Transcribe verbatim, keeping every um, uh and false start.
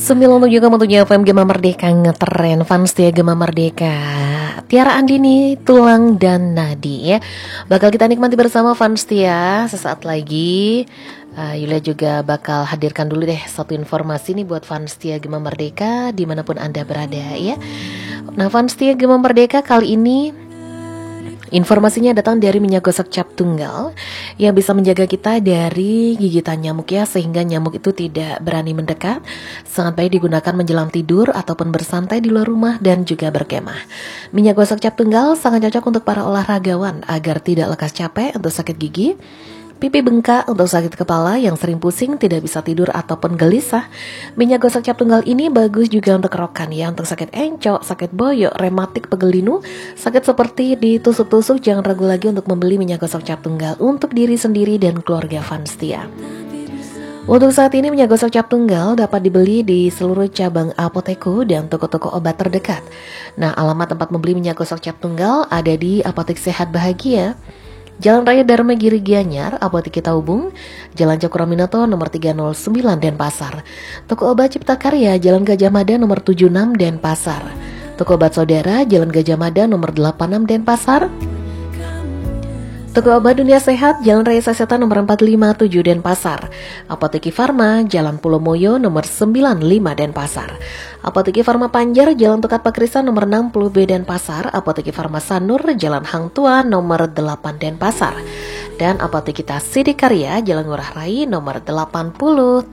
sembilan puluh tujuh koma tujuh F M Gema Merdeka ngetren, fans setia Gema Merdeka, Tiara Andini, Tulang dan Nadi ya. Bakal kita nikmati bersama fans setia sesaat lagi. uh, Yulia juga bakal hadirkan dulu deh satu informasi nih buat fans setia Gema Merdeka dimanapun Anda berada ya. Nah, fans setia Gema Merdeka kali ini informasinya datang dari minyak gosok cap tunggal yang bisa menjaga kita dari gigitan nyamuk ya, sehingga nyamuk itu tidak berani mendekat. Sangat baik digunakan menjelang tidur ataupun bersantai di luar rumah dan juga berkemah. Minyak gosok cap tunggal sangat cocok untuk para olahragawan agar tidak lekas capek untuk sakit gigi, pipi bengkak untuk sakit kepala yang sering pusing, tidak bisa tidur ataupun gelisah. Minyak gosok cap tunggal ini bagus juga untuk kerokan ya, untuk sakit encok, sakit boyok, rematik, pegel linu, sakit seperti ditusuk-tusuk. Jangan ragu lagi untuk membeli minyak gosok cap tunggal untuk diri sendiri dan keluarga fans setia. Untuk saat ini minyak gosok cap tunggal dapat dibeli di seluruh cabang apoteku dan toko-toko obat terdekat. Nah, alamat tempat membeli minyak gosok cap tunggal ada di Apotek Sehat Bahagia, Jalan Raya Dharma Giri Gianyar, Apotek Kita Hubung, Jalan Cokroaminoto nomor tiga nol sembilan Denpasar. Toko Obat Cipta Karya, Jalan Gajah Mada nomor tujuh puluh enam Denpasar. Toko Obat Saudara, Jalan Gajah Mada nomor delapan puluh enam Denpasar. Toko Obat Dunia Sehat, Jalan Raya Sasetan nomor empat lima tujuh Denpasar. Apotek Farma, Jalan Pulau Moyo nomor sembilan puluh lima Denpasar. Apotek Farma Panjar, Jalan Tukat Pakrisan nomor enam puluh B Denpasar. Apotek Farma Sanur, Jalan Hang Tua nomor delapan Denpasar. Dan Apotek Kita Sidik Karya, Jalan Ngurah Rai nomor delapan puluh